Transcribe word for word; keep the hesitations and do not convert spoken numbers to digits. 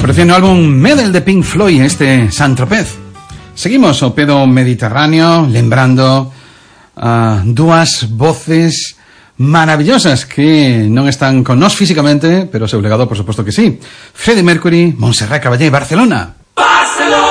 Apareceu no álbum Medal de Pink Floyd este Saint-Tropez. Seguimos o pedo mediterráneo, lembrando uh, dúas voces maravillosas que non están con nós físicamente, pero o seu legado por suposto que sí. Freddie Mercury, Montserrat Caballé, Barcelona. Barcelona.